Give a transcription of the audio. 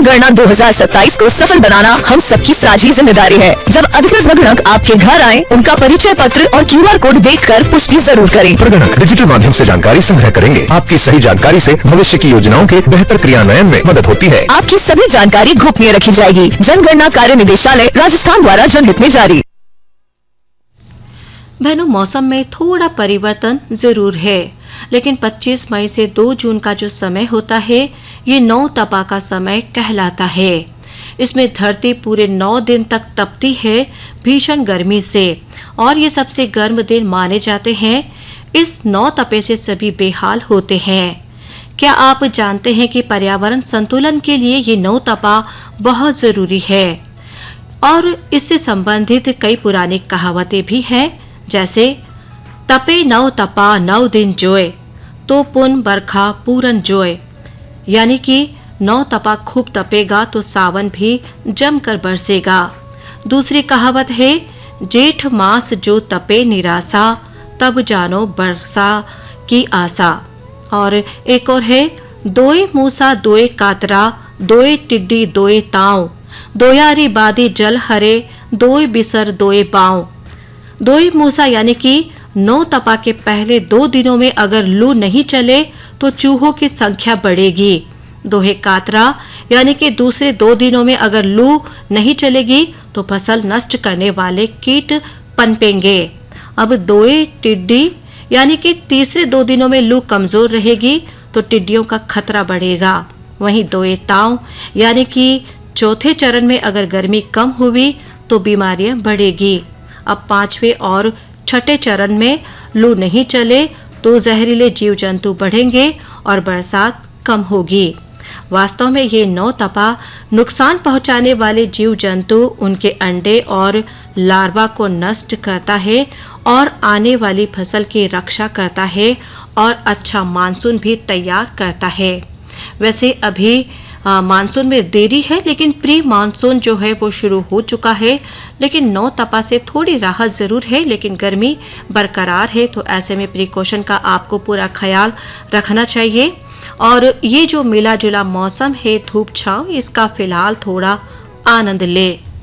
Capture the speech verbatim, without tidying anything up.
जनगणना दो हज़ार सत्ताईस को सफल बनाना हम सबकी साझी जिम्मेदारी है। जब अधिकृत प्रगणक आपके घर आए, उनका परिचय पत्र और क्यू आर कोड देखकर पुष्टि जरूर करें। प्रगणक डिजिटल माध्यम से जानकारी संग्रह करेंगे। आपकी सही जानकारी से भविष्य की योजनाओं के बेहतर क्रियान्वयन में मदद होती है। आपकी सभी जानकारी गोपनीय रखी जाएगी। जनगणना कार्य निदेशालय राजस्थान द्वारा जनहित में जारी। बहनों, मौसम में थोड़ा परिवर्तन जरूर है, लेकिन पच्चीस मई से दो जून का जो समय होता है, ये नौ तपा का समय कहलाता है। इसमें धरती पूरे नौ दिन तक तपती है भीषण गर्मी से, और ये सबसे गर्म दिन माने जाते हैं। इस नौ तपे से सभी बेहाल होते हैं। क्या आप जानते हैं कि पर्यावरण संतुलन के लिए ये नौ तपा बहुत जरूरी है? और इससे संबंधित कई पुरानी कहावतें भी हैं, जैसे तपे नौ तपा नौ दिन जोए तो पुन बरखा पूरन जोए, यानी कि नौ तपा खूब तपेगा तो सावन भी जमकर बरसेगा। दूसरी कहावत है, जेठ मास जो तपे निराशा तब जानो बरसा की आशा। और एक और है, दोए मूसा दोए कातरा दोए टिड्डी दोए ताव, दोयारी बादी जल हरे दोए बिसर दोए बाव। दोए मूसा यानी कि नौ तपा के पहले दो दिनों में अगर लू नहीं चले तो चूहों की संख्या बढ़ेगी। दोहे कातरा यानी कि दूसरे दो दिनों में अगर लू नहीं चलेगी तो फसल नष्ट करने वाले कीट पनपेंगे। अब दोए टिड्डी यानी कि तीसरे दो दिनों में लू कमजोर रहेगी तो टिड्डियों का खतरा बढ़ेगा। वहीं दोए ताव यानी कि चौथे चरण में अगर गर्मी कम हुई तो बीमारियां बढ़ेगी। अब पांचवें और छठे चरण में लू नहीं चले तो जहरीले जीव जंतु बढ़ेंगे और बरसात कम होगी। वास्तव में ये नौ तपा नुकसान पहुंचाने वाले जीव जंतु, उनके अंडे और लार्वा को नष्ट करता है और आने वाली फसल की रक्षा करता है और अच्छा मानसून भी तैयार करता है। वैसे अभी मानसून में देरी है, लेकिन प्री मानसून जो है वो शुरू हो चुका है। लेकिन नौ तपा से थोड़ी राहत जरूर है, लेकिन गर्मी बरकरार है, तो ऐसे में प्रिकॉशन का आपको पूरा ख्याल रखना चाहिए। और ये जो मिला जुला मौसम है धूप छांव, इसका फिलहाल थोड़ा आनंद ले।